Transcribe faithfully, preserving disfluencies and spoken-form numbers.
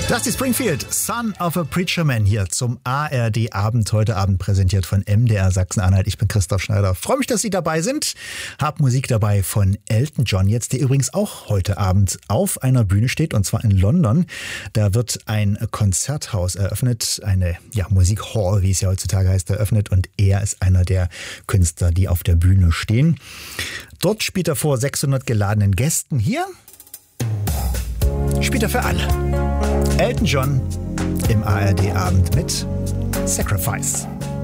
Dusty Springfield, Son of a Preacher Man hier zum A R D-Abend, heute Abend präsentiert von M D R Sachsen-Anhalt. Ich bin Christoph Schneider. Freue mich, dass Sie dabei sind. Hab Musik dabei von Elton John jetzt, der übrigens auch heute Abend auf einer Bühne steht, und zwar in London. Da wird ein Konzerthaus eröffnet, eine ja, Musikhall, wie es ja heutzutage heißt, eröffnet, und er ist einer der Künstler, die auf der Bühne stehen. Dort spielt er vor sechshundert geladenen Gästen. Hier spielt er für alle. Elton John im A R D-Abend mit Sacrifice.